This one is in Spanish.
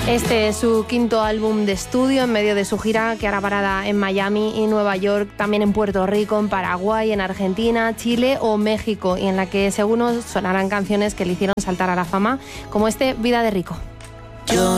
Este es su quinto álbum de estudio en medio de su gira que hará parada en Miami y Nueva York, también en Puerto Rico, en Paraguay, en Argentina, Chile o México, y en la que según nos sonarán canciones que le hicieron saltar a la fama, como Vida de Rico.